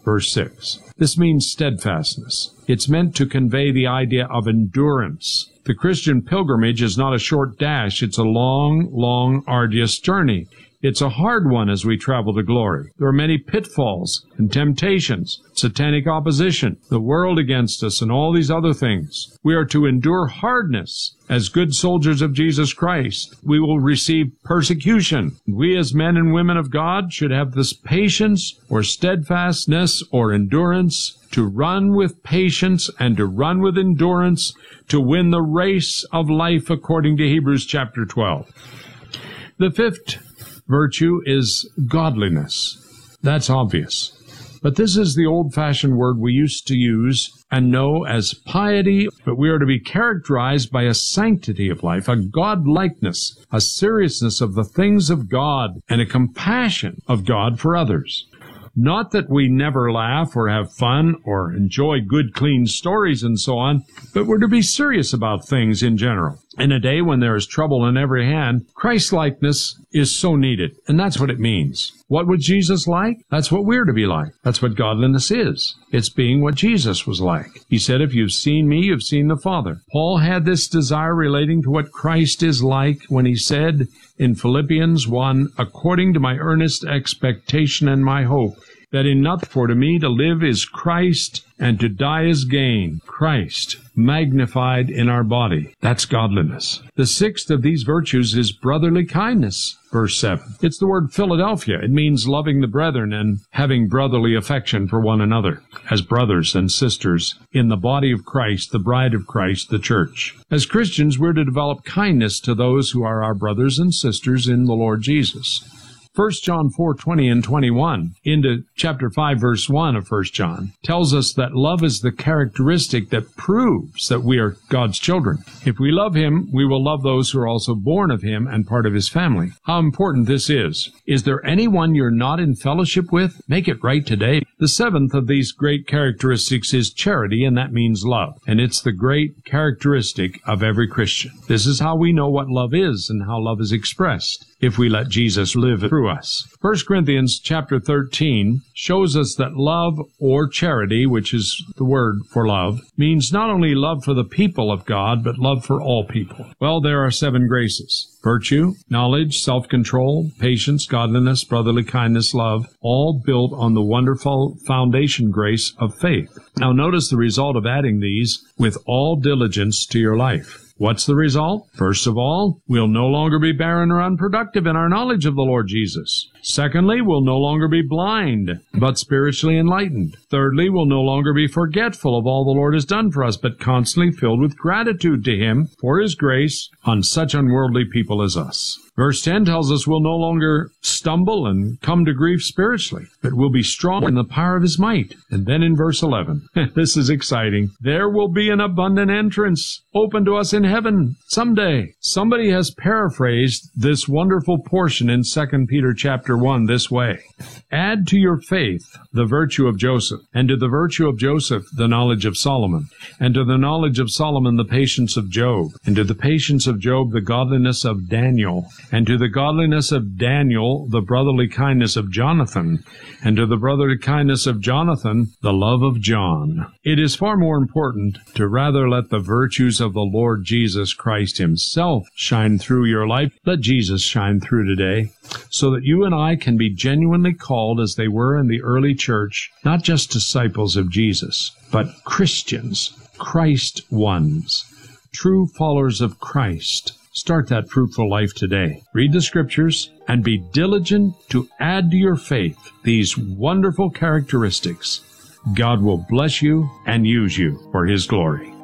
verse 6. This means steadfastness. It's meant to convey the idea of endurance. The Christian pilgrimage is not a short dash. It's a long, long, arduous journey. It's a hard one as we travel to glory. There are many pitfalls and temptations, satanic opposition, the world against us, and all these other things. We are to endure hardness as good soldiers of Jesus Christ. We will receive persecution. We as men and women of God should have this patience or steadfastness or endurance to run with patience and to run with endurance to win the race of life according to Hebrews chapter 12. The fifth virtue is godliness. That's obvious. But this is the old-fashioned word we used to use and know as piety, but we are to be characterized by a sanctity of life, a God-likeness, a seriousness of the things of God, and a compassion of God for others. Not that we never laugh or have fun or enjoy good, clean stories and so on, but we're to be serious about things in general. In a day when there is trouble in every hand, Christ-likeness is so needed, and that's what it means. What was Jesus like? That's what we're to be like. That's what godliness is. It's being what Jesus was like. He said, if you've seen me, you've seen the Father. Paul had this desire relating to what Christ is like when he said in Philippians 1, according to my earnest expectation and my hope, that in nothing for to me to live is Christ, and to die is gain. Christ magnified in our body. That's godliness. The sixth of these virtues is brotherly kindness, verse 7. It's the word Philadelphia. It means loving the brethren and having brotherly affection for one another as brothers and sisters in the body of Christ, the bride of Christ, the church. As Christians, we're to develop kindness to those who are our brothers and sisters in the Lord Jesus. 1 John 4:20 and 21 into chapter 5, verse 1 of 1 John tells us that love is the characteristic that proves that we are God's children. If we love Him, we will love those who are also born of Him and part of His family. How important this is. Is there anyone you're not in fellowship with? Make it right today. The seventh of these great characteristics is charity, and that means love. And it's the great characteristic of every Christian. This is how we know what love is and how love is expressed, if we let Jesus live through us. 1 Corinthians chapter 13 shows us that love or charity, which is the word for love, means not only love for the people of God, but love for all people. Well, there are 7 graces: virtue, knowledge, self-control, patience, godliness, brotherly kindness, love, all built on the wonderful foundation grace of faith. Now notice the result of adding these with all diligence to your life. What's the result? First of all, we'll no longer be barren or unproductive in our knowledge of the Lord Jesus. Secondly, we'll no longer be blind, but spiritually enlightened. Thirdly, we'll no longer be forgetful of all the Lord has done for us, but constantly filled with gratitude to Him for His grace on such unworldly people as us. Verse 10 tells us we'll no longer stumble and come to grief spiritually, but we'll be strong in the power of His might. And then in verse 11, this is exciting. There will be an abundant entrance open to us in heaven someday. Somebody has paraphrased this wonderful portion in 2 Peter chapter 1 this way. Add to your faith the virtue of Joseph, and to the virtue of Joseph the knowledge of Solomon, and to the knowledge of Solomon the patience of Job, and to the patience of Job the godliness of Daniel, and to the godliness of Daniel the brotherly kindness of Jonathan, and to the brotherly kindness of Jonathan the love of John. It is far more important to rather let the virtues of the Lord Jesus Christ Himself shine through your life. Let Jesus shine through today, so that you and I can be genuinely called, as they were in the early church, not just disciples of Jesus, but Christians, Christ ones, true followers of Christ. Start that fruitful life today. Read the Scriptures and be diligent to add to your faith these wonderful characteristics. God will bless you and use you for His glory.